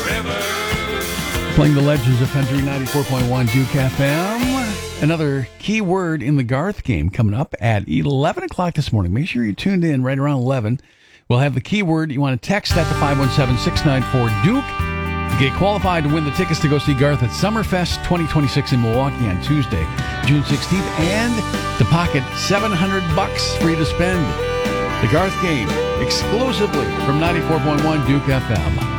Playing the legends of Country 94.1 Duke FM. Another key word in the Garth game coming up at 11 o'clock this morning. Make sure you're tuned in right around 11. We'll have the keyword. You want to text that to 517-694-DUKE. Get qualified to win the tickets to go see Garth at Summerfest 2026 in Milwaukee on Tuesday, June 16th, and to pocket $700 for you to spend. The Garth game, exclusively from 94.1 Duke FM.